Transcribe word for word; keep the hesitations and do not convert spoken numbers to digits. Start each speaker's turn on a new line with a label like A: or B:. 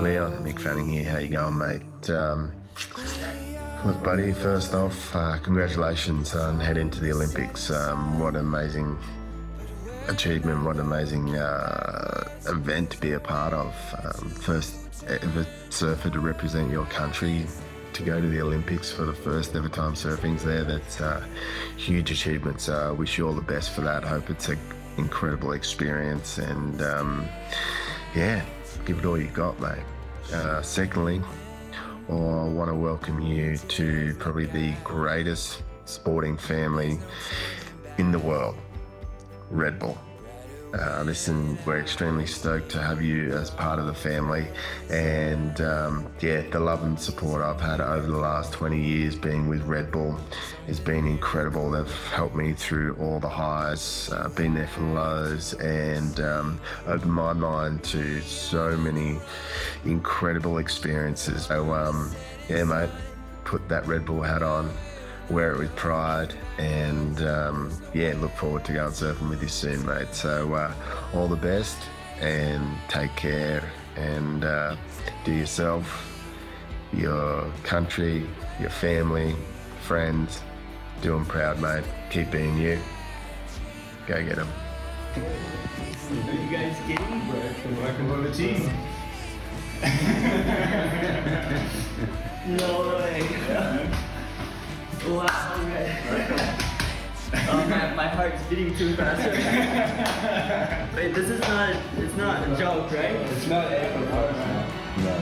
A: Leon, Mick Fanning here. How you going, mate? Um, look, buddy, first off, uh, congratulations on heading to the Olympics. Um, what an amazing achievement, what an amazing uh, event to be a part of. Um, first ever surfer to represent your country, to go to the Olympics for the first ever time surfing's there. That's uh, huge achievement. So I wish you all the best for that. Hope it's an incredible experience, and um, yeah, give it all you got, mate. Uh, secondly, I want to welcome you to probably the greatest sporting family in the world, Red Bull. Uh, listen, we're extremely stoked to have you as part of the family, and um, yeah, the love and support I've had over the last twenty years being with Red Bull has been incredible. They've helped me through all the highs, uh, been there for the lows, and um, opened my mind to so many incredible experiences. So um, yeah, mate, put that Red Bull hat on, wear it with pride, and um, yeah, look forward to going surfing with you soon, mate. So uh, all the best, and take care, and uh, do yourself, your country, your family, friends, do them proud, mate. Keep being you. Go get them.
B: Are you guys kidding?
C: Welcome to the team.
B: No way. Wow, okay. Oh man, my heart's beating too fast. Wait, this is not, it's not a joke, right?
C: It's not a
A: No.